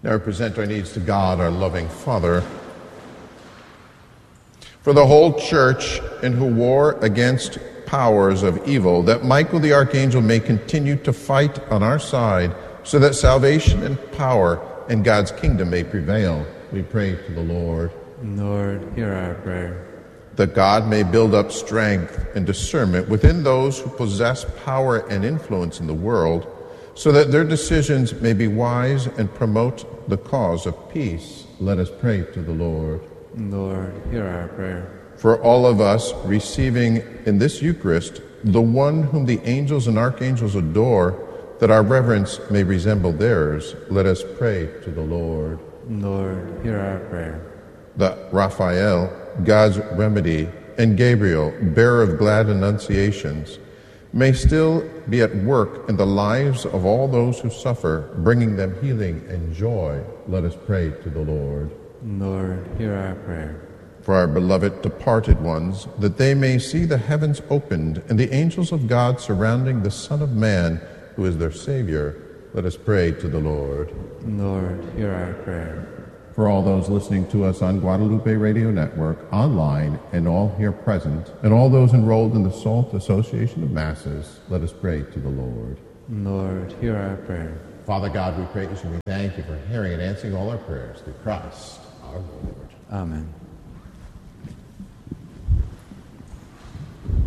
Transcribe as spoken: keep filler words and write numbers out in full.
Now we present our needs to God, our loving Father. For the whole church in who war against powers of evil, that Michael the archangel may continue to fight on our side, so that salvation and power and God's kingdom may prevail. We pray to the Lord. Lord, hear our prayer. That God may build up strength and discernment within those who possess power and influence in the world, so that their decisions may be wise and promote the cause of peace. Let us pray to the Lord. Lord, hear our prayer. For all of us receiving in this Eucharist the one whom the angels and archangels adore, that our reverence may resemble theirs, let us pray to the Lord. Lord, hear our prayer. That Raphael, God's remedy, and Gabriel, bearer of glad annunciations, may still be at work in the lives of all those who suffer, bringing them healing and joy. Let us pray to the Lord. Lord, hear our prayer. For our beloved departed ones, that they may see the heavens opened and the angels of God surrounding the Son of Man, who is their Savior, let us pray to the Lord. Lord, hear our prayer. For all those listening to us on Guadalupe Radio Network, online, and all here present, and all those enrolled in the SALT Association of Masses, let us pray to the Lord. Lord, hear our prayer. Father God, we praise you and we thank you for hearing and answering all our prayers through Christ our Lord. Amen.